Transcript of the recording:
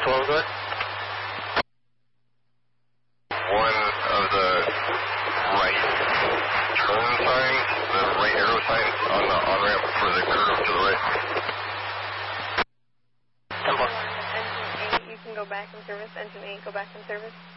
12, go ahead. One of the right turn signs, the right arrow signs on the on-ramp for the curve to the right. 10-4. Engine 8, you can go back in service. Engine 8, go back in service.